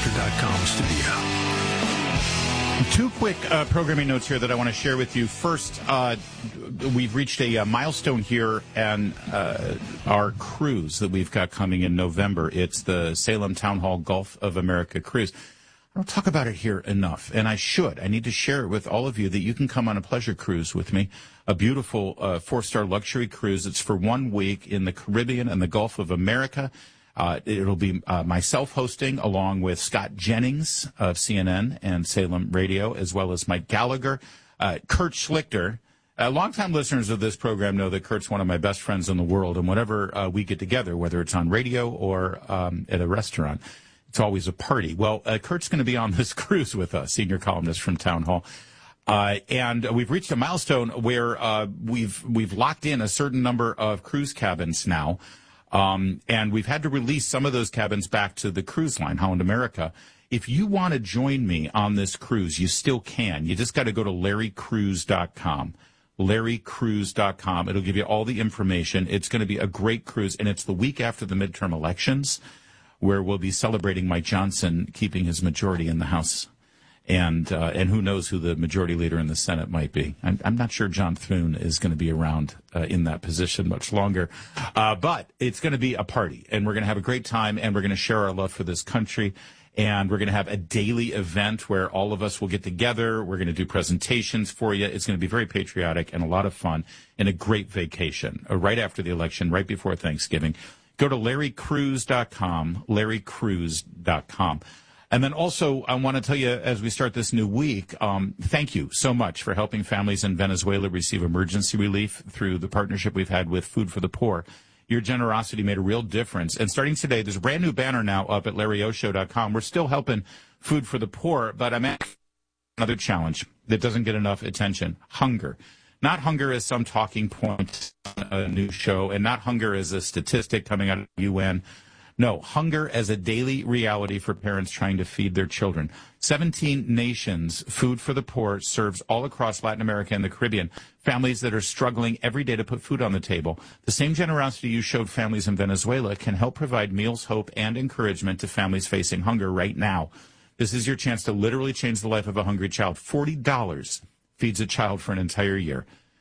VoiceAmerica.com studio. Two quick programming notes here that I want to share with you. First, we've reached a milestone here and our cruise that we've got coming in November. It's the Salem Town Hall Gulf of America cruise. I don't talk about it here enough, and I should. I need to share it with all of you that you can come on a pleasure cruise with me, a beautiful 4-star luxury cruise. It's for 1 week in the Caribbean and the Gulf of America. It'll be myself hosting along with Scott Jennings of CNN and Salem Radio, as well as Mike Gallagher, Kurt Schlichter. Longtime listeners of this program know that Kurt's one of my best friends in the world, and whenever we get together, whether it's on radio or at a restaurant, it's always a party. Well, Kurt's going to be on this cruise with us, senior columnist from Town Hall. And we've reached a milestone where we've locked in a certain number of cruise cabins now. And we've had to release some of those cabins back to the cruise line, Holland America. If you want to join me on this cruise, you still can. You just got to go to LarryCruise.com. LarryCruise.com. It'll give you all the information. It's going to be a great cruise, and it's the week after the midterm elections, where we'll be celebrating Mike Johnson keeping his majority in the House. And who knows who the majority leader in the Senate might be. I'm not sure John Thune is going to be around in that position much longer. But it's going to be a party, and we're going to have a great time, and we're going to share our love for this country. And we're going to have a daily event where all of us will get together. We're going to do presentations for you. It's going to be very patriotic and a lot of fun and a great vacation right after the election, right before Thanksgiving. Go to LarryCruise.com, LarryCruise.com. And then also, I want to tell you, as we start this new week, thank you so much for helping families in Venezuela receive emergency relief through the partnership we've had with Food for the Poor. Your generosity made a real difference. And starting today, there's a brand new banner now up at LarryOShow.com. We're still helping Food for the Poor, but I'm at another challenge that doesn't get enough attention: hunger. Not hunger as some talking point on a new show, and not hunger as a statistic coming out of the UN. No, hunger as a daily reality for parents trying to feed their children. 17 nations, Food for the Poor serves all across Latin America and the Caribbean, families that are struggling every day to put food on the table. The same generosity you showed families in Venezuela can help provide meals, hope, and encouragement to families facing hunger right now. This is your chance to literally change the life of a hungry child. $40 feeds a child for an entire year.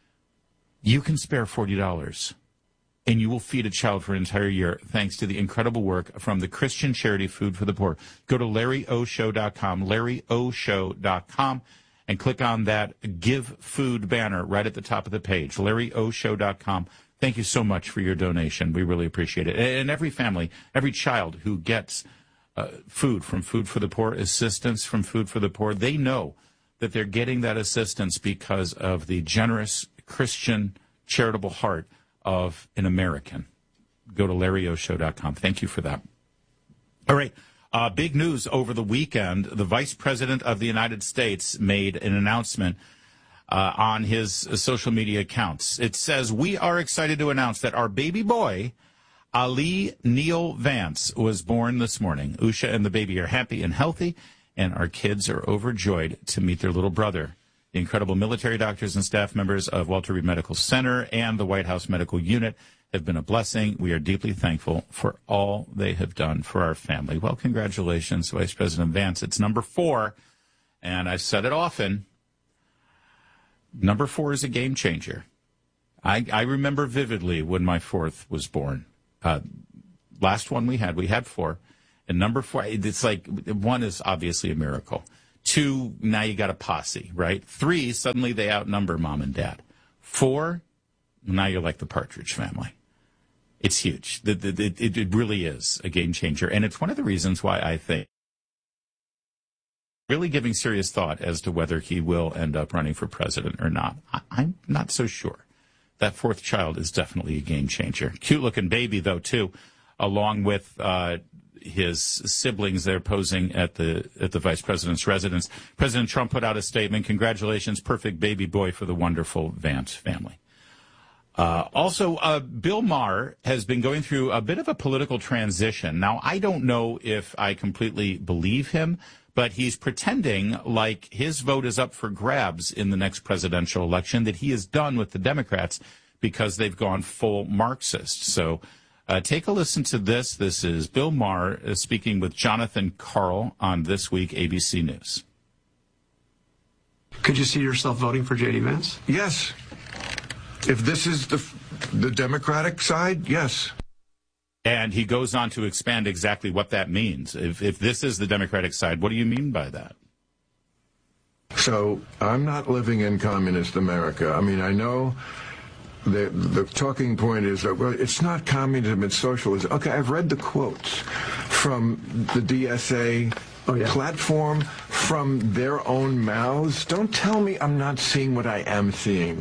You can spare $40. And you will feed a child for an entire year thanks to the incredible work from the Christian charity Food for the Poor. Go to LarryOShow.com, LarryOShow.com, and click on that Give Food banner right at the top of the page, LarryOShow.com. Thank you so much for your donation. We really appreciate it. And every family, every child who gets food from Food for the Poor, assistance from Food for the Poor, they know that they're getting that assistance because of the generous Christian charitable heart of an American. Go to LarryOShow.com. Thank you for that. All right. Big news over the weekend. The Vice President of the United States made an announcement on his social media accounts. It says, "We are excited to announce that our baby boy, Ali Neil Vance, was born this morning. Usha and the baby are happy and healthy, and our kids are overjoyed to meet their little brother." The incredible military doctors and staff members of Walter Reed Medical Center and the White House Medical Unit have been a blessing. We are deeply thankful for all they have done for our family. Well, congratulations, Vice President Vance. It's number 4, and I've said it often. Number 4 is a game changer. I remember vividly when my 4th was born. Last one we had 4. And number 4, it's like 1 is obviously a miracle. 2, now you got a posse, right? 3, suddenly they outnumber mom and dad. 4, now you're like the Partridge Family. It's huge. It really is a game changer. And it's one of the reasons why I think really giving serious thought as to whether he will end up running for president or not. I'm not so sure. That 4th child is definitely a game changer. Cute-looking baby, though, too, along with his siblings there posing at the vice president's residence. President Trump put out a statement. Congratulations, perfect baby boy for the wonderful Vance family. Also, Bill Maher has been going through a bit of a political transition. Now, I don't know if I completely believe him, but he's pretending like his vote is up for grabs in the next presidential election, that he is done with the Democrats because they've gone full Marxist. So Take a listen to this. This is Bill Maher speaking with Jonathan Karl on This Week ABC News. Could you see yourself voting for J.D. Vance? Yes. If this is the Democratic side, yes. And he goes on to expand exactly what that means. If this is the Democratic side, what do you mean by that? So I'm not living in communist America. I mean, I know the talking point is that, well, it's not communism, it's socialism. Okay, I've read the quotes from the DSA platform, from their own mouths. Don't tell me I'm not seeing what I am seeing.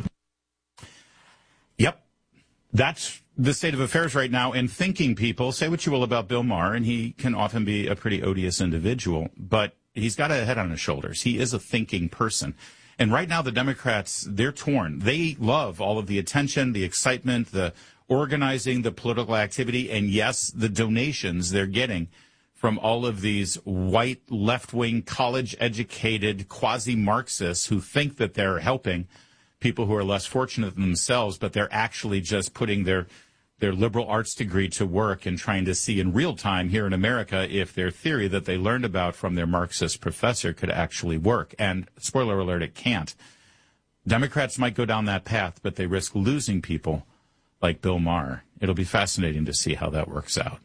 Yep. That's the state of affairs right now. And thinking people, say what you will about Bill Maher, and he can often be a pretty odious individual, but he's got a head on his shoulders. He is a thinking person. And right now, the Democrats, they're torn. They love all of the attention, the excitement, the organizing, the political activity, and yes, the donations they're getting from all of these white, left-wing, college-educated quasi-Marxists who think that they're helping people who are less fortunate than themselves, but they're actually just putting their liberal arts degree to work and trying to see in real time here in America if their theory that they learned about from their Marxist professor could actually work. And spoiler alert, it can't. Democrats might go down that path, but they risk losing people like Bill Maher. It'll be fascinating to see how that works out.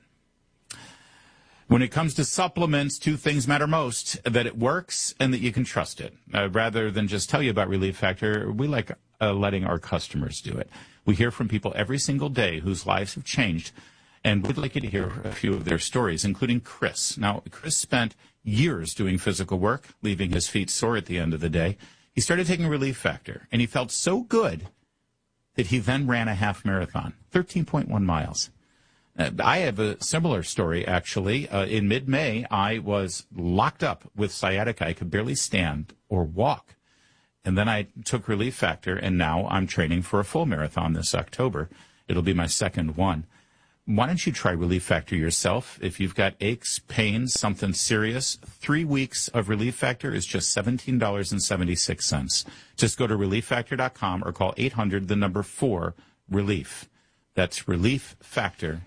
When it comes to supplements, two things matter most: that it works and that you can trust it. Rather than just tell you about Relief Factor, we like letting our customers do it. We hear from people every single day whose lives have changed, and we'd like you to hear a few of their stories, including Chris. Now, Chris spent years doing physical work, leaving his feet sore at the end of the day. He started taking Relief Factor, and he felt so good that he then ran a half marathon, 13.1 miles. I have a similar story, actually. In mid-May, I was locked up with sciatica. I could barely stand or walk. And then I took Relief Factor, and now I'm training for a full marathon this October. It'll be my second one. Why don't you try Relief Factor yourself? If you've got aches, pains, something serious, 3 weeks of Relief Factor is just $17.76. Just go to ReliefFactor.com or call 800-4-RELIEF. That's ReliefFactor.com.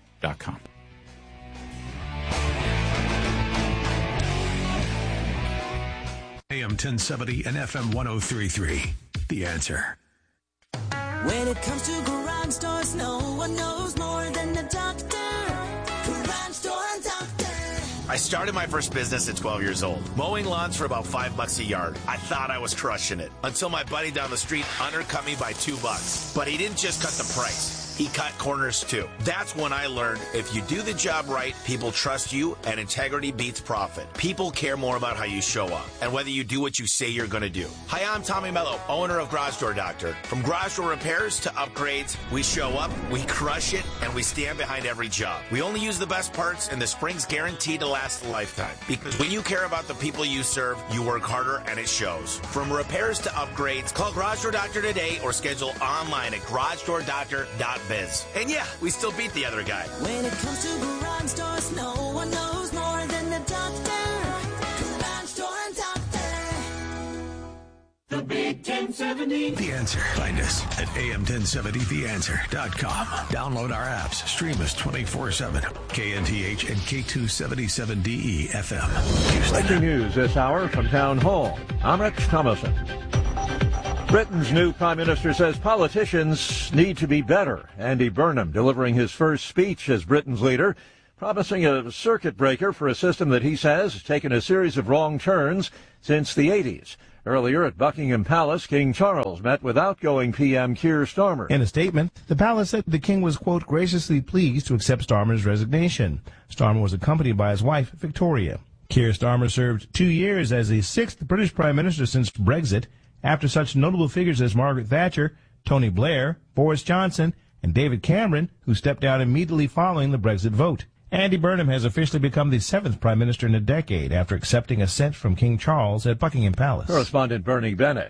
AM 1070 and FM 103.3. The Answer. When it comes to garage doors, no one knows more than the doctor. Garage Door Doctor. I started my first business at 12 years old, mowing lawns for about $5 a yard. I thought I was crushing it until my buddy down the street undercut me by $2. But he didn't just cut the price. He cut corners too. That's when I learned if you do the job right, people trust you, and integrity beats profit. People care more about how you show up and whether you do what you say you're going to do. Hi, I'm Tommy Mello, owner of Garage Door Doctor. From garage door repairs to upgrades, we show up, we crush it, and we stand behind every job. We only use the best parts, and the spring's guaranteed to last a lifetime. Because when you care about the people you serve, you work harder, and it shows. From repairs to upgrades, call Garage Door Doctor today or schedule online at garagedoordoctor.biz. And yeah, we still beat the other guy. When it comes to garage doors, no one knows more than the doctor. Garage Door Doctor. The Big 1070. The Answer. Find us at am1070theanswer.com. Download our apps. Stream us 24/7. KNTH and K277DE FM. Breaking news this hour from Town Hall. I'm Rich Thomason. Britain's new Prime Minister says politicians need to be better. Andy Burnham delivering his first speech as Britain's leader, promising a circuit breaker for a system that he says has taken a series of wrong turns since the 80s. Earlier at Buckingham Palace, King Charles met with outgoing PM Keir Starmer. In a statement, the palace said the king was, quote, graciously pleased to accept Starmer's resignation. Starmer was accompanied by his wife, Victoria. Keir Starmer served 2 years as the sixth British Prime Minister since Brexit, after such notable figures as Margaret Thatcher, Tony Blair, Boris Johnson, and David Cameron, who stepped down immediately following the Brexit vote. Andy Burnham has officially become the seventh Prime Minister in a decade after accepting assent from King Charles at Buckingham Palace. Correspondent Bernie Bennett.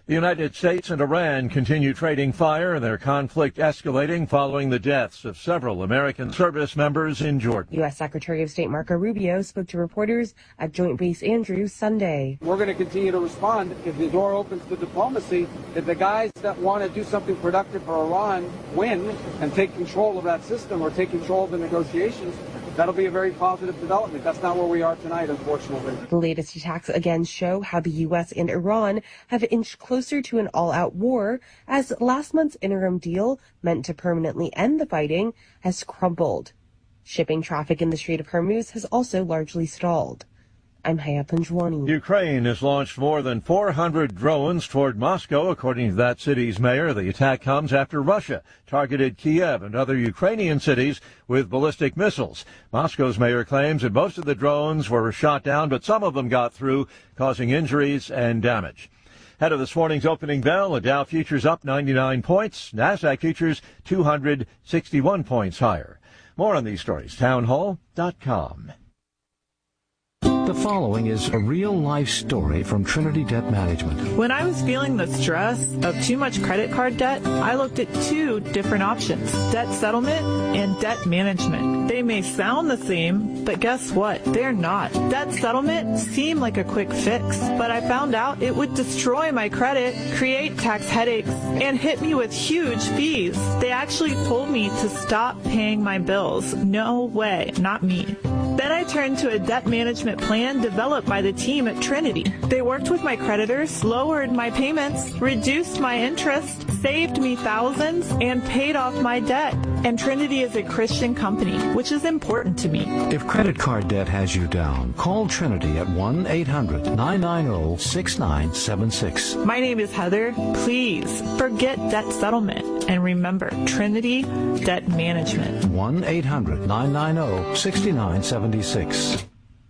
The United States and Iran continue trading fire, their conflict escalating following the deaths of several American service members in Jordan. U.S. Secretary of State Marco Rubio spoke to reporters at Joint Base Andrews Sunday. We're going to continue to respond if the door opens to diplomacy. If the guys that want to do something productive for Iran win and take control of that system or take control of the negotiations, that'll be a very positive development. That's not where we are tonight, unfortunately. The latest attacks again show how the U.S. and Iran have inched closer to an all-out war, as last month's interim deal, meant to permanently end the fighting, has crumbled. Shipping traffic in the Strait of Hormuz has also largely stalled. I'm Haya Panjwani. Ukraine has launched more than 400 drones toward Moscow, according to that city's mayor. The attack comes after Russia targeted Kiev and other Ukrainian cities with ballistic missiles. Moscow's mayor claims that most of the drones were shot down, but some of them got through, causing injuries and damage. Ahead of this morning's opening bell, the Dow futures up 99 points. NASDAQ futures 261 points higher. More on these stories, townhall.com. The following is a real-life story from Trinity Debt Management. When I was feeling the stress of too much credit card debt, I looked at two different options, debt settlement and debt management. They may sound the same, but guess what? They're not. Debt settlement seemed like a quick fix, but I found out it would destroy my credit, create tax headaches, and hit me with huge fees. They actually told me to stop paying my bills. No way, not me. Then I turned to a debt management plan developed by the team at Trinity. They worked with my creditors, lowered my payments, reduced my interest, saved me thousands, and paid off my debt. And Trinity is a Christian company, which is important to me. If credit card debt has you down, call Trinity at 1-800-990-6976. My name is Heather. Please forget debt settlement. And remember, Trinity Debt Management. 1-800-990-6976.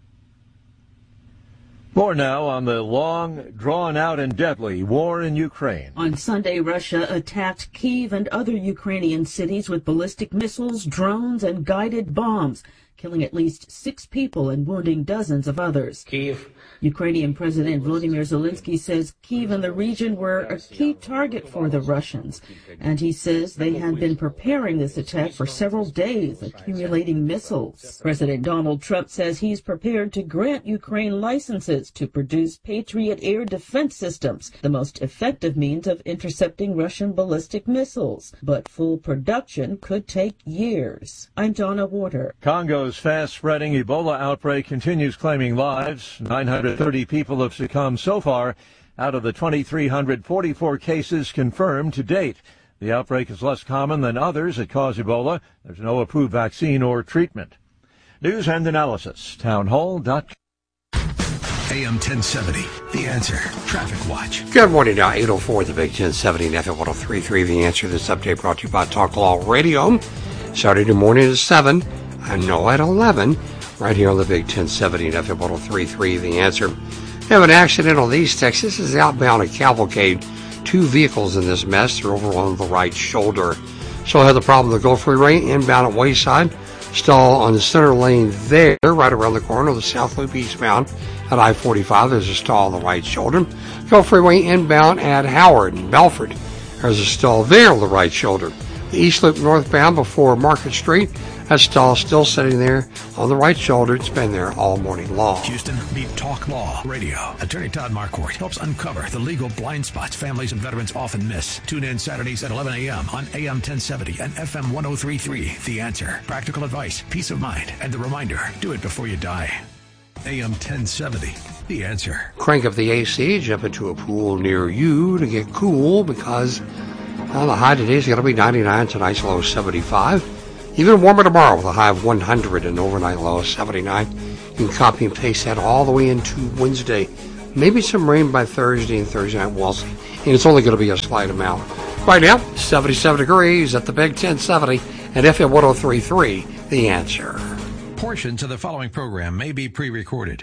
More now on the long, drawn-out and deadly war in Ukraine. On Sunday, Russia attacked Kyiv and other Ukrainian cities with ballistic missiles, drones, and guided bombs, killing at least 6 people and wounding dozens of others. Kyiv. Ukrainian President Volodymyr Zelensky says Kyiv and the region were a key target for the Russians, and he says they had been preparing this attack for several days, accumulating missiles. President Donald Trump says he's prepared to grant Ukraine licenses to produce Patriot air defense systems, the most effective means of intercepting Russian ballistic missiles. But full production could take years. I'm Donna Warder. Congo's fast-spreading Ebola outbreak continues claiming lives. 930 people have succumbed so far out of the 2,344 cases confirmed to date. The outbreak is less common than others that cause Ebola. There's no approved vaccine or treatment. News and analysis, townhall.com. AM 1070, The Answer, Traffic Watch. Good morning, now 8:04, the Big 1070 and FM 103.3, The Answer. This update brought to you by Talk Law Radio. Saturday morning at 7, and no at 11, right here on the Big 1070 and FM 103.3, The Answer. We have an accident on the East Texas. This is outbound at Cavalcade. 2 vehicles in this mess. They're over on the right shoulder. So I had the problem with the Gulf Freeway inbound at Wayside. Stall on the center lane there, right around the corner of the South Loop eastbound at I-45. There's a stall on the right shoulder. Gulf Freeway inbound at Howard and Belford. There's a stall there on the right shoulder. The East Loop northbound before Market Street. That stall still sitting there on the right shoulder. It's been there all morning long. Houston, meet Talk Law Radio. Attorney Todd Marquardt helps uncover the legal blind spots families and veterans often miss. Tune in Saturdays at 11 a.m. on AM 1070 and FM 103.3. The Answer. Practical advice, peace of mind, and the reminder, do it before you die. AM 1070. The Answer. Crank up the AC, jump into a pool near you to get cool because the high today is going to be 99, tonight's low 75. Even warmer tomorrow with a high of 100 and overnight low of 79. You can copy and paste that all the way into Wednesday. Maybe some rain by Thursday and Thursday night, we'll see. And it's only going to be a slight amount. Right now, 77 degrees at the Big 1070 and FM 103.3, The Answer. Portions of the following program may be pre-recorded.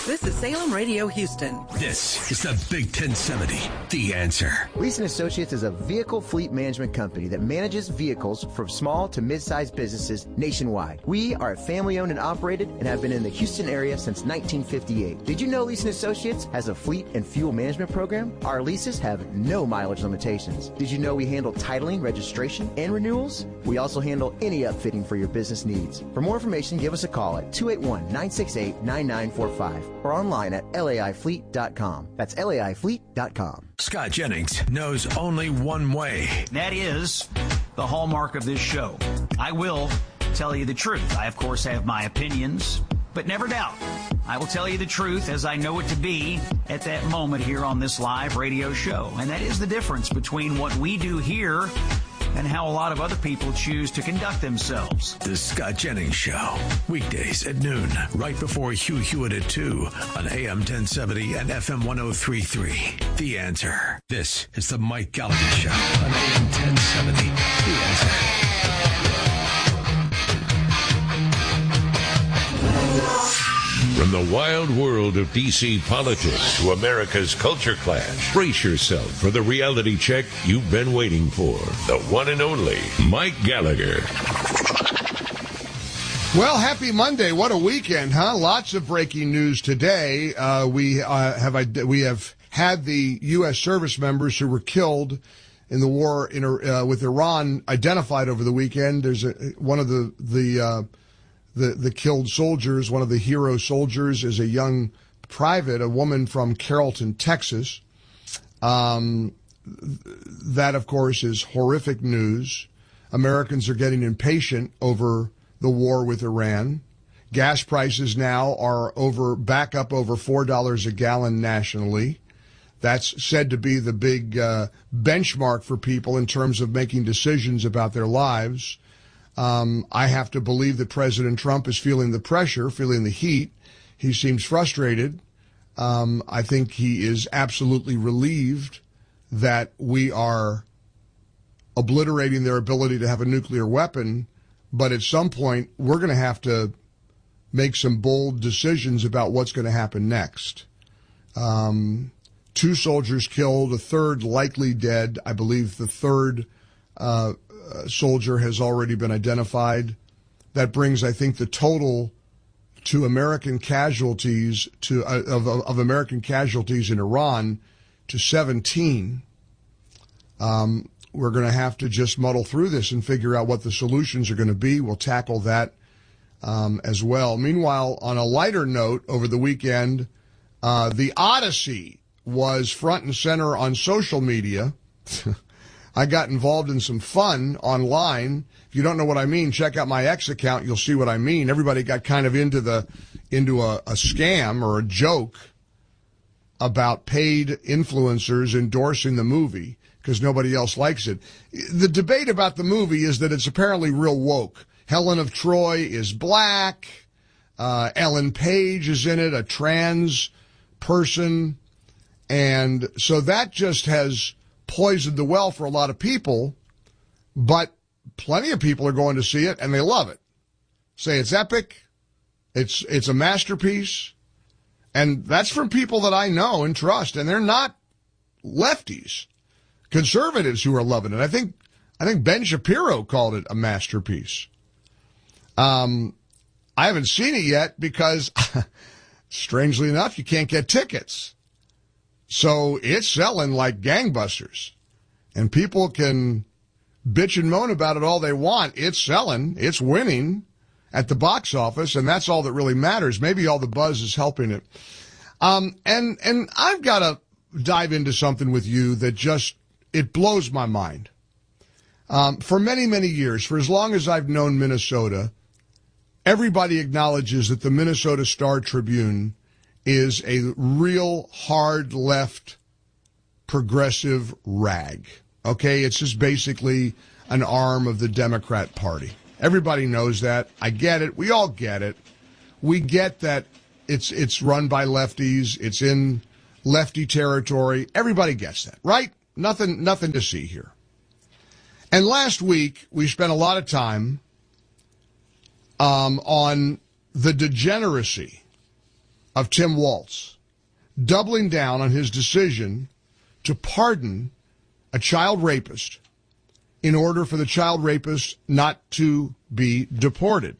This is Salem Radio Houston. This is the Big 1070, The Answer. Leeson Associates is a vehicle fleet management company that manages vehicles from small to mid-sized businesses nationwide. We are family-owned and operated and have been in the Houston area since 1958. Did you know Leeson Associates has a fleet and fuel management program? Our leases have no mileage limitations. Did you know we handle titling, registration, and renewals? We also handle any upfitting for your business needs. For more information, give us a call at 281-968-9945 or online at laifleet.com. That's laifleet.com. Scott Jennings knows only one way. That is the hallmark of this show. I will tell you the truth. I, of course, have my opinions, but never doubt. I will tell you the truth as I know it to be at that moment here on this live radio show. And that is the difference between what we do here and how a lot of other people choose to conduct themselves. The Scott Jennings Show, weekdays at noon, right before Hugh Hewitt at 2 on AM 1070 and FM 1033. The Answer. This is the Mike Gallagher Show on AM 1070. The Answer. From the wild world of D.C. politics to America's culture clash, brace yourself for the reality check you've been waiting for. The one and only Mike Gallagher. Well, happy Monday. What a weekend, huh? Lots of breaking news today. We have had the U.S. service members who were killed in the war with Iran identified over the weekend. There's one of the killed soldiers, one of the hero soldiers, is a young private, a woman from Carrollton, Texas. That, of course, is horrific news. Americans are getting impatient over the war with Iran. Gas prices now are back up over $4 a gallon nationally. That's said to be the big benchmark for people in terms of making decisions about their lives. I have to believe that President Trump is feeling the pressure, feeling the heat. He seems frustrated. I think he is absolutely relieved that we are obliterating their ability to have a nuclear weapon. But at some point, we're going to have to make some bold decisions about what's going to happen next. 2 soldiers killed, a third likely dead. I believe the third soldier has already been identified. That brings, I think, the total to American casualties of American casualties in Iran to 17. We're going to have to just muddle through this and figure out what the solutions are going to be. We'll tackle that as well. Meanwhile, on a lighter note, over the weekend, the Odyssey was front and center on social media. I got involved in some fun online. If you don't know what I mean, check out my X account. You'll see what I mean. Everybody got kind of into a scam or a joke about paid influencers endorsing the movie because nobody else likes it. The debate about the movie is that it's apparently real woke. Helen of Troy is black. Ellen Page is in it, a trans person. And so that just has poisoned the well for a lot of people, but plenty of people are going to see it and they love it. Say it's epic, it's a masterpiece, and that's from people that I know and trust, and they're not lefties, conservatives who are loving it. I think Ben Shapiro called it a masterpiece. I haven't seen it yet because, strangely enough, you can't get tickets. So it's selling like gangbusters. And people can bitch and moan about it all they want. It's selling. It's winning at the box office, and that's all that really matters. Maybe all the buzz is helping it. And I've got to dive into something with you that it blows my mind. For many, many years, for as long as I've known Minnesota, everybody acknowledges that the Minnesota Star-Tribune is a real hard left progressive rag. Okay, it's just basically an arm of the Democrat Party. Everybody knows that. I get it. We all get it. We get that it's run by lefties. It's in lefty territory. Everybody gets that, right? Nothing to see here. And last week we spent a lot of time on the degeneracy of Tim Walz, doubling down on his decision to pardon a child rapist in order for the child rapist not to be deported.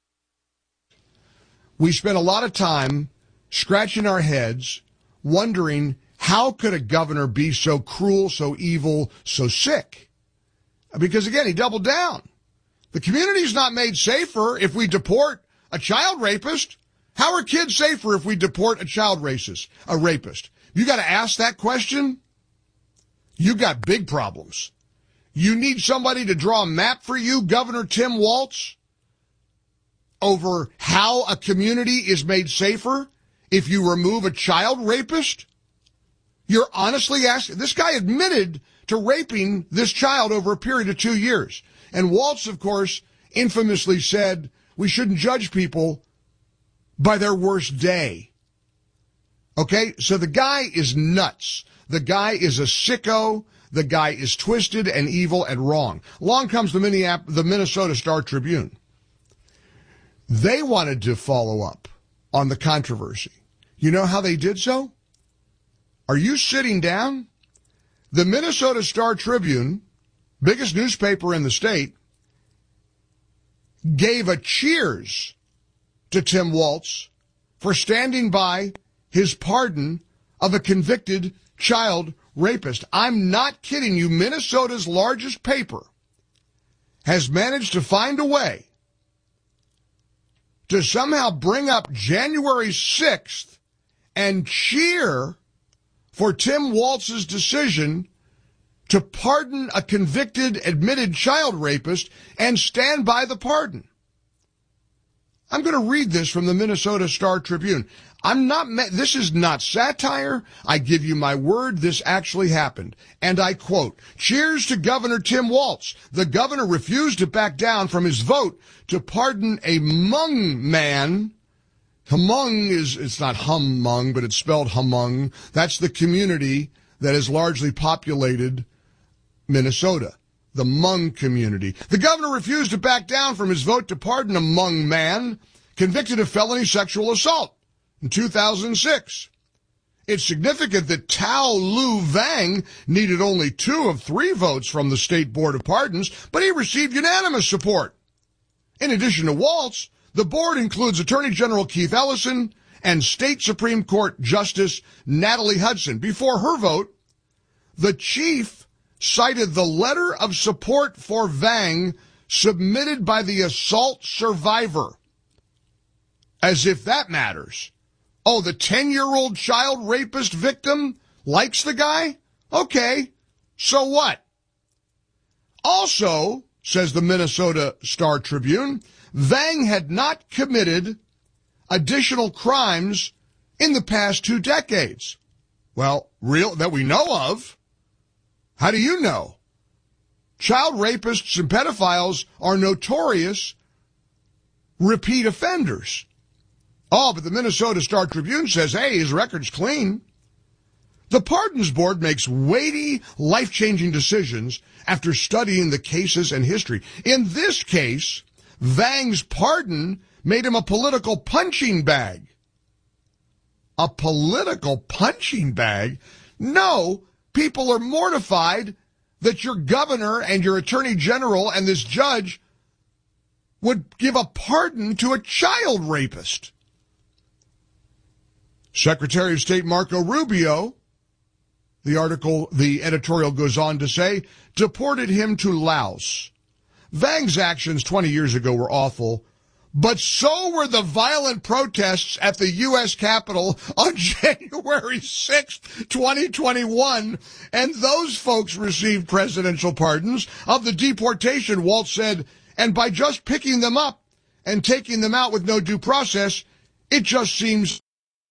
We spent a lot of time scratching our heads, wondering how could a governor be so cruel, so evil, so sick? Because, again, he doubled down. The community's not made safer if we deport a child rapist. How are kids safer if we deport a child rapist? You got to ask that question. You got big problems. You need somebody to draw a map for you, Governor Tim Walz, over how a community is made safer if you remove a child rapist? You're honestly asking? This guy admitted to raping this child over a period of 2 years. And Walz, of course, infamously said we shouldn't judge people by their worst day. Okay? So the guy is nuts. The guy is a sicko. The guy is twisted and evil and wrong. Along comes the Minnesota Star Tribune. They wanted to follow up on the controversy. You know how they did so? Are you sitting down? The Minnesota Star Tribune, biggest newspaper in the state, gave a cheers to Tim Walz for standing by his pardon of a convicted child rapist. I'm not kidding you. Minnesota's largest paper has managed to find a way to somehow bring up January 6th and cheer for Tim Walz's decision to pardon a convicted, admitted child rapist and stand by the pardon. I'm going to read this from the Minnesota Star Tribune. This is not satire. I give you my word, this actually happened. And I quote, "Cheers to Governor Tim Walz. The governor refused to back down from his vote to pardon a Hmong man." Hmong it's not Hmong, but it's spelled Hmong. That's the community that has largely populated Minnesota. The Hmong community. The governor refused to back down from his vote to pardon a Hmong man convicted of felony sexual assault in 2006. It's significant that Tao Lu Vang needed only 2 of 3 votes from the State Board of Pardons, but he received unanimous support. In addition to Walz, the board includes Attorney General Keith Ellison and State Supreme Court Justice Natalie Hudson. Before her vote, the chief cited the letter of support for Vang submitted by the assault survivor. As if that matters. Oh, the 10-year-old child rapist victim likes the guy? Okay, so what? Also, says the Minnesota Star Tribune, Vang had not committed additional crimes in the past 2 decades. Well, that we know of. How do you know? Child rapists and pedophiles are notorious repeat offenders. Oh, but the Minnesota Star Tribune says, hey, his record's clean. The Pardons Board makes weighty, life-changing decisions after studying the cases and history. In this case, Vang's pardon made him a political punching bag. A political punching bag? No, people are mortified that your governor and your attorney general and this judge would give a pardon to a child rapist. Secretary of State Marco Rubio, the editorial goes on to say, deported him to Laos. Vang's actions 20 years ago were awful, but so were the violent protests at the U.S. Capitol on January 6th, 2021, and those folks received presidential pardons of the deportation, Walz said, and by just picking them up and taking them out with no due process, it just seems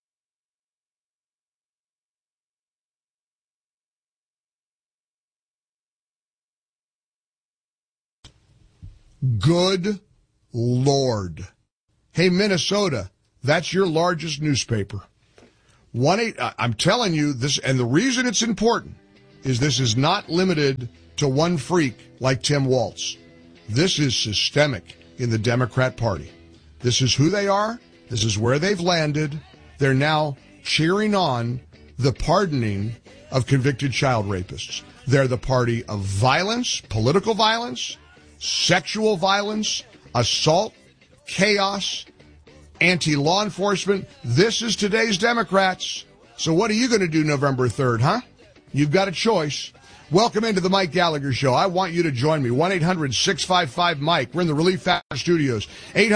good Lord. Hey, Minnesota, that's your largest newspaper. I'm telling you this, and the reason it's important is this is not limited to one freak like Tim Walz. This is systemic in the Democrat Party. This is who they are. This is where they've landed. they're now cheering on the pardoning of convicted child rapists. They're the party of violence, political violence, sexual violence, assault, chaos, anti-law enforcement. This is today's Democrats. So what are you going to do November 3rd, huh? You've got a choice. Welcome into the Mike Gallagher Show. I want you to join me. 1-800-655-MIKE. We're in the Relief Factor Studios.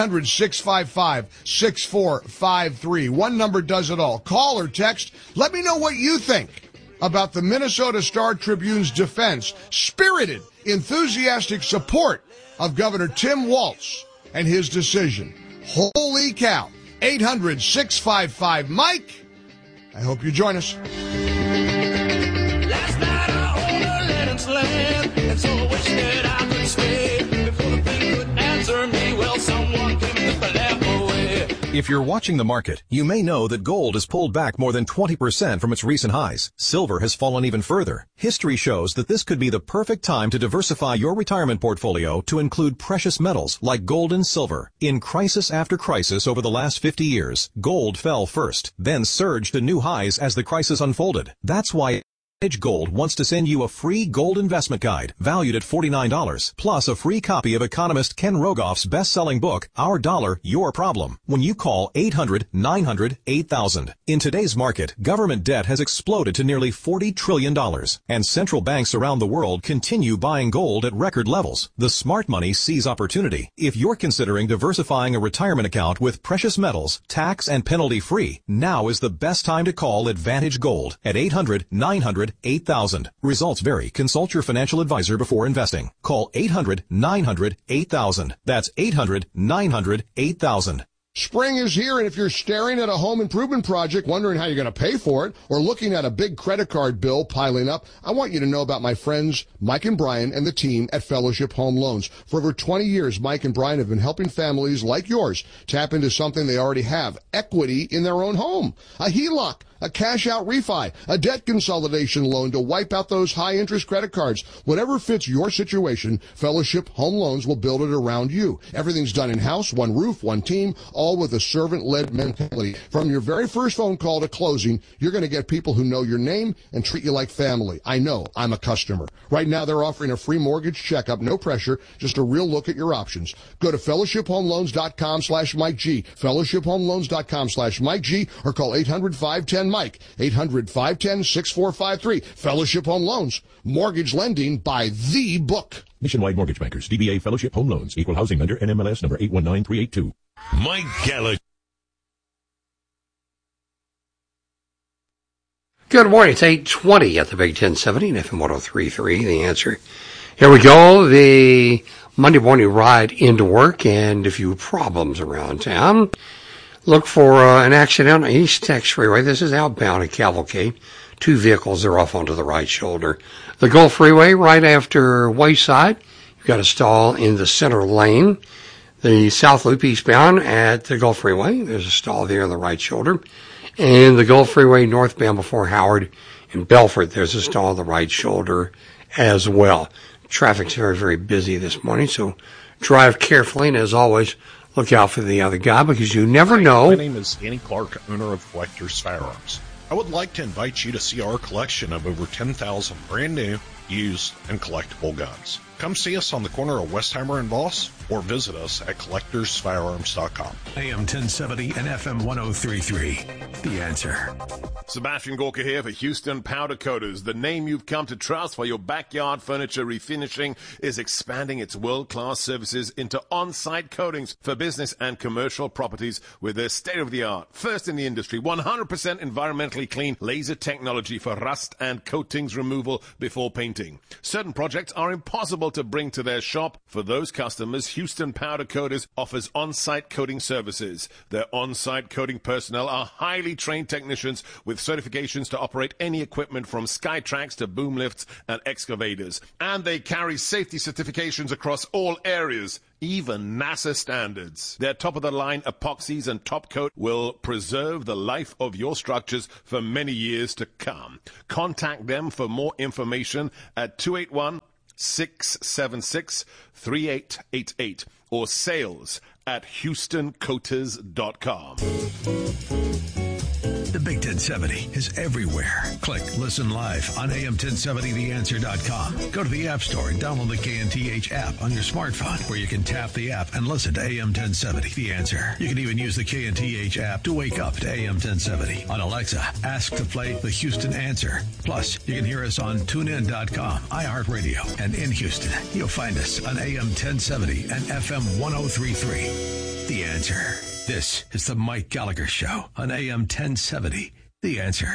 800-655-6453. One number does it all. Call or text. Let me know what you think about the Minnesota Star Tribune's defense, spirited, enthusiastic support of Governor Tim Walz and his decision. Holy cow. 800-655-MIKE. I hope you join us. Last night I overland land, and so I wish that I could stay. Before the thing could answer me, well, someone came to laugh away. If you're watching the market, you may know that gold has pulled back more than 20% from its recent highs. Silver has fallen even further. History shows that this could be the perfect time to diversify your retirement portfolio to include precious metals like gold and silver. In crisis after crisis over the last 50 years, gold fell first, then surged to new highs as the crisis unfolded. That's why Advantage Gold wants to send you a free gold investment guide valued at $49, plus a free copy of economist Ken Rogoff's best-selling book, Our Dollar, Your Problem, when you call 800-900-8000. In today's market, government debt has exploded to nearly $40 trillion, and central banks around the world continue buying gold at record levels. The smart money sees opportunity. If you're considering diversifying a retirement account with precious metals, tax and penalty-free, now is the best time to call Advantage Gold at 800-900-8000. Results vary. Consult your financial advisor before investing. Call 800-900-8000. That's 800-900-8000. Spring is here, and if you're staring at a home improvement project, wondering how you're going to pay for it, or looking at a big credit card bill piling up, I want you to know about my friends Mike and Brian and the team at Fellowship Home Loans. For over 20 years, Mike and Brian have been helping families like yours tap into something they already have, equity in their own home. A HELOC, a cash-out refi, a debt consolidation loan to wipe out those high-interest credit cards. Whatever fits your situation, Fellowship Home Loans will build it around you. Everything's done in-house, one roof, one team, all with a servant-led mentality. From your very first phone call to closing, you're going to get people who know your name and treat you like family. I know. I'm a customer. Right now, they're offering a free mortgage checkup, no pressure, just a real look at your options. Go to fellowshiphomeloans.com/Mike G, fellowshiphomeloans.com/Mike G, or call 800-510-MIKE, 800-510-6453. Fellowship Home Loans, mortgage lending by the book. Nationwide Mortgage Bankers, DBA Fellowship Home Loans, Equal Housing Lender, NMLS number 819382. Mike Gallagher. Good morning. It's 8:20 at the Big 1070 and FM 103.3. The Answer. Here we go. The Monday morning ride into work and a few problems around town. Look for an accident on East Tex Freeway. This is outbound at Cavalcade. Two vehicles are off onto the right shoulder. The Gulf Freeway right after Wayside. You've got a stall in the center lane. The South Loop eastbound at the Gulf Freeway. There's a stall there on the right shoulder. And the Gulf Freeway northbound before Howard in Belfort. There's a stall on the right shoulder as well. Traffic's very, very busy this morning, so drive carefully. And as always, look out for the other guy because you never know. My name is Danny Clark, owner of Collectors Firearms. I would like to invite you to see our collection of over 10,000 brand new, used, and collectible guns. Come see us on the corner of Westheimer and Voss, or visit us at collectorsfirearms.com. AM 1070 and FM 103.3. The Answer. Sebastian Gorka here for Houston Powder Coaters. The name you've come to trust for your backyard furniture refinishing is expanding its world-class services into on-site coatings for business and commercial properties with their state-of-the-art, first in the industry, 100% environmentally clean laser technology for rust and coatings removal before painting. Certain projects are impossible to bring to their shop. For those customers, Houston Powder Coaters offers on-site coating services. Their on-site coating personnel are highly trained technicians with certifications to operate any equipment from Skytrax to boom lifts and excavators. And they carry safety certifications across all areas, even NASA standards. Their top-of-the-line epoxies and top coat will preserve the life of your structures for many years to come. Contact them for more information at 281-676-3888 or sales@HoustonCoaters.com. Big 1070 is everywhere. Click Listen Live on AM1070theanswer.com. Go to the App Store and download the KNTH app on your smartphone, where you can tap the app and listen to AM 1070 The Answer. You can even use the KNTH app to wake up to AM 1070. On Alexa, ask to play the Houston Answer. Plus, you can hear us on TuneIn.com, iHeartRadio, and in Houston, you'll find us on AM 1070 and FM 1033. The Answer. This is the Mike Gallagher Show on AM 1070. The Answer.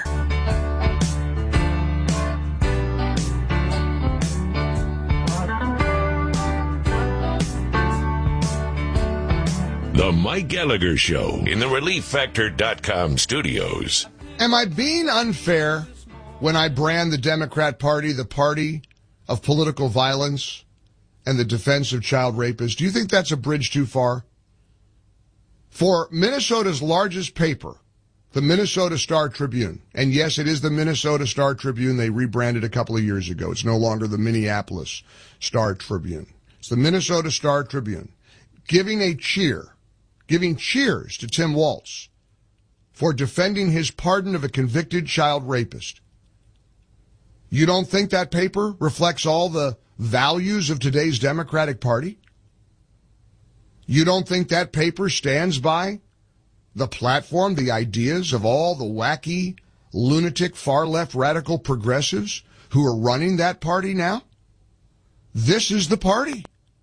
The Mike Gallagher Show in the ReliefFactor.com studios. Am I being unfair when I brand the Democrat Party the party of political violence and the defense of child rapists? Do you think that's a bridge too far? For Minnesota's largest paper, the Minnesota Star Tribune, and yes, it is the Minnesota Star Tribune. They rebranded a couple of years ago. It's no longer the Minneapolis Star Tribune. It's the Minnesota Star Tribune, giving cheers to Tim Walz for defending his pardon of a convicted child rapist. You don't think that paper reflects all the values of today's Democratic Party? You don't think that paper stands by the platform, the ideas of all the wacky, lunatic, far-left radical progressives who are running that party now? This is the party.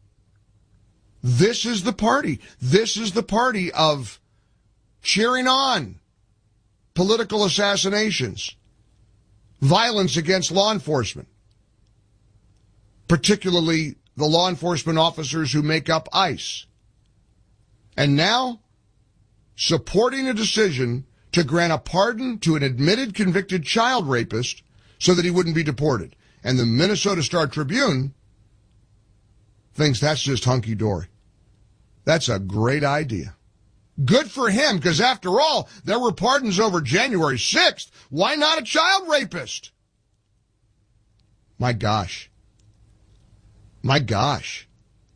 This is the party. This is the party of cheering on political assassinations, violence against law enforcement, particularly the law enforcement officers who make up ICE. And now, supporting a decision to grant a pardon to an admitted convicted child rapist so that he wouldn't be deported. And the Minnesota Star Tribune thinks that's just hunky-dory. That's a great idea. Good for him, because after all, there were pardons over January 6th. Why not a child rapist? My gosh. My gosh.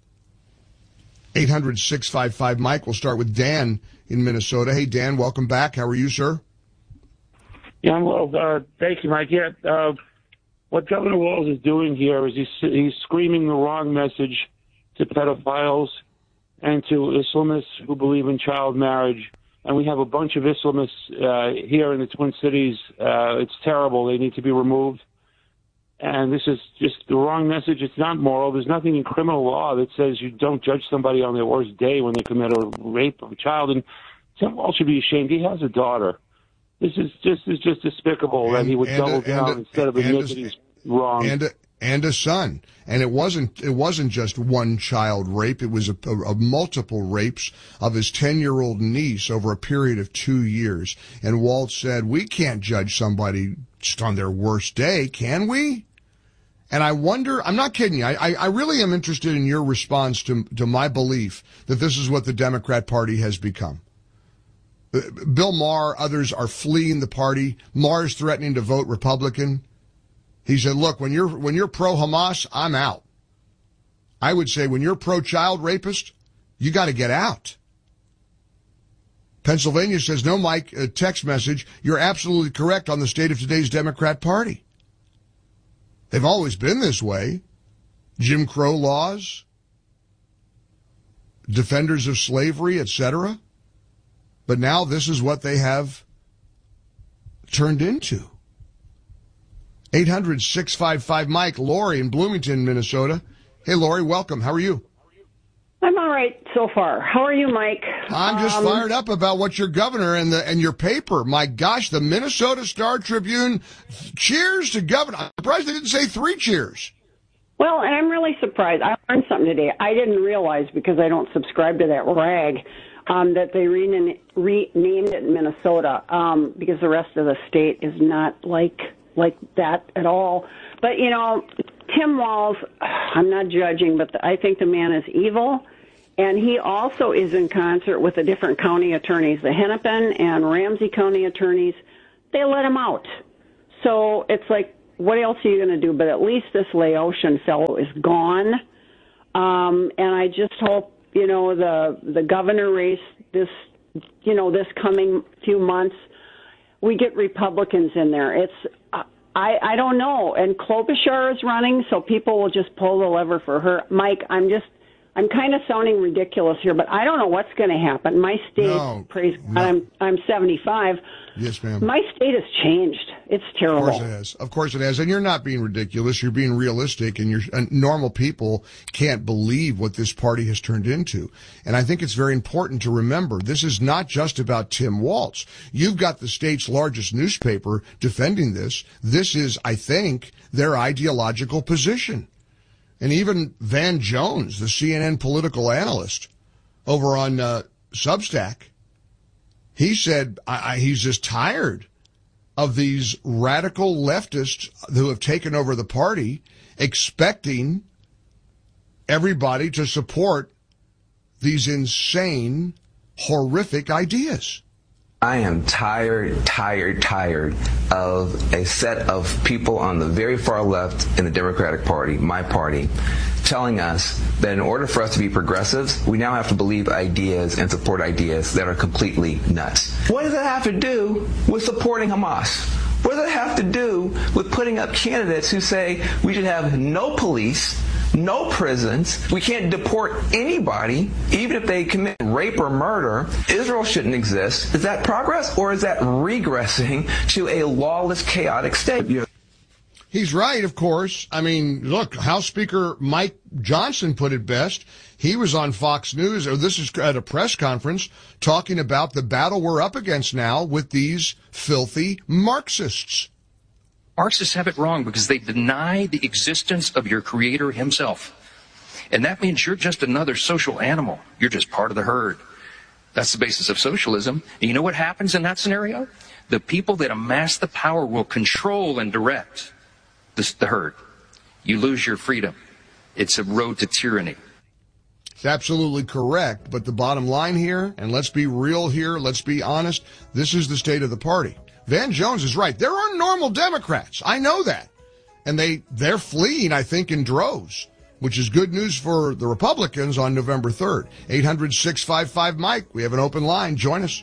800-655-Mike. We'll start with Dan in Minnesota. Hey, Dan, welcome back. How are you, sir? Yeah, I'm well. Thank you, Mike. Yeah, what Governor Walz is doing here is he's screaming the wrong message to pedophiles and to Islamists who believe in child marriage. And we have a bunch of Islamists here in the Twin Cities. It's terrible. They need to be removed. And this is just the wrong message. It's not moral. There's nothing in criminal law that says you don't judge somebody on their worst day when they commit a rape of a child. And Tim Walz should be ashamed. He has a daughter. This is just despicable that he would double down instead of admitting he's wrong. And a son. And it wasn't just one child rape. It was a multiple rapes of his 10-year-old niece over a period of 2 years. And Walz said, we can't judge somebody just on their worst day, can we? And I wonder, I'm not kidding you, I really am interested in your response to my belief that this is what the Democrat Party has become. Bill Maher, others are fleeing the party. Maher's threatening to vote Republican. He said, look, when you're pro-Hamas, I'm out. I would say when you're pro-child rapist, you got to get out. Pennsylvania says, no, Mike, a text message, you're absolutely correct on the state of today's Democrat Party. They've always been this way. Jim Crow laws, defenders of slavery, etc. But now this is what they have turned into. 800-655-Mike. Lori in Bloomington, Minnesota. Hey, Lori, welcome. How are you? I'm all right so far. How are you, Mike? I'm just fired up about what your governor and your paper. My gosh, the Minnesota Star Tribune. Cheers to governor. I'm surprised they didn't say 3 cheers. Well, and I'm really surprised. I learned something today. I didn't realize, because I don't subscribe to that rag, that they renamed it Minnesota, because the rest of the state is not like that at all. But, you know, Tim Walz, I'm not judging, but I think the man is evil. And he also is in concert with the different county attorneys, the Hennepin and Ramsey County attorneys. They let him out. So it's like, what else are you going to do? But at least this Laotian fellow is gone. And I just hope, you know, the governor race this coming few months we get Republicans in there. It's I don't know. And Klobuchar is running, so people will just pull the lever for her. Mike, I'm kind of sounding ridiculous here, but I don't know what's going to happen. My state, praise God, I'm 75. Yes, ma'am. My state has changed. It's terrible. Of course it has. Of course it has. And you're not being ridiculous. You're being realistic, and normal people can't believe what this party has turned into. And I think it's very important to remember this is not just about Tim Walz. You've got the state's largest newspaper defending this. This is, I think, their ideological position. And even Van Jones, the CNN political analyst over on Substack, he said he's just tired of these radical leftists who have taken over the party, expecting everybody to support these insane, horrific ideas. I am tired of a set of people on the very far left in the Democratic Party, my party, telling us that in order for us to be progressives, we now have to believe ideas and support ideas that are completely nuts. What does that have to do with supporting Hamas? What does that have to do with putting up candidates who say we should have no police, no prisons, we can't deport anybody, even if they commit rape or murder? Israel shouldn't exist. Is that progress, or is that regressing to a lawless, chaotic state? He's right, of course. I mean, look, House Speaker Mike Johnson put it best. He was on Fox News, or this is at a press conference, talking about the battle we're up against now with these filthy Marxists. Marxists have it wrong because they deny the existence of your creator himself. And that means you're just another social animal. You're just part of the herd. That's the basis of socialism. And you know what happens in that scenario? The people that amass the power will control and direct the herd. You lose your freedom. It's a road to tyranny. It's absolutely correct. But the bottom line here, and let's be real here, let's be honest, this is the state of the party. Van Jones is right. There are normal Democrats. I know that. And they're fleeing, I think, in droves, which is good news for the Republicans on November 3rd. 800-655-MIKE. We have an open line. Join us.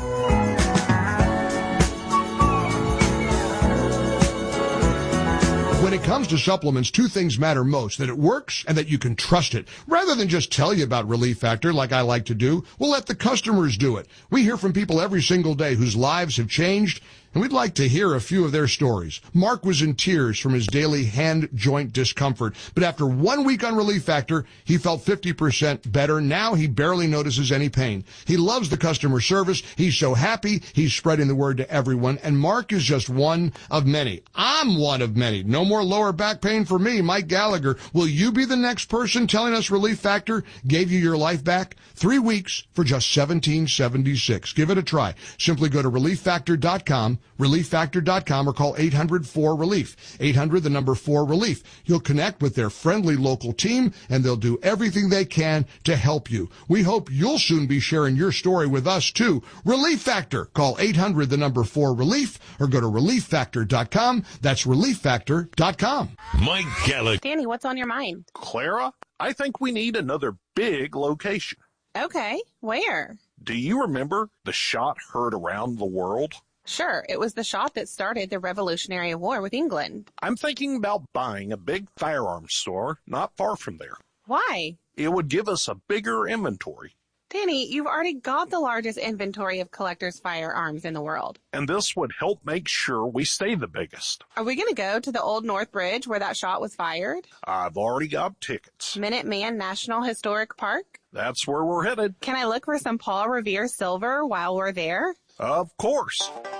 When it comes to supplements, two things matter most: that it works and that you can trust it. Rather than just tell you about Relief Factor like I like to do, we'll let the customers do it. We hear from people every single day whose lives have changed, and we'd like to hear a few of their stories. Mark was in tears from his daily hand joint discomfort, but after 1 week on Relief Factor, he felt 50% better. Now he barely notices any pain. He loves the customer service. He's so happy. He's spreading the word to everyone, and Mark is just one of many. I'm one of many. No more lower back pain for me, Mike Gallagher. Will you be the next person telling us Relief Factor gave you your life back? 3 weeks for just $17.76. Give it a try. Simply go to ReliefFactor.com, ReliefFactor.com, or call 800-4RELIEF. 800-4RELIEF. You'll connect with their friendly local team, and they'll do everything they can to help you. We hope you'll soon be sharing your story with us, too. Relief Factor. Call 800-4RELIEF, or go to ReliefFactor.com. That's ReliefFactor.com. Mike Gallagher. Danny, what's on your mind? Clara, I think we need another big location. Okay, where? Do you remember the shot heard around the world? Sure, it was the shot that started the Revolutionary War with England. I'm thinking about buying a big firearms store not far from there. Why? It would give us a bigger inventory. Danny, you've already got the largest inventory of collectors' firearms in the world. And this would help make sure we stay the biggest. Are we going to go to the Old North Bridge where that shot was fired? I've already got tickets. Minuteman National Historic Park? That's where we're headed. Can I look for some Paul Revere silver while we're there? Of course.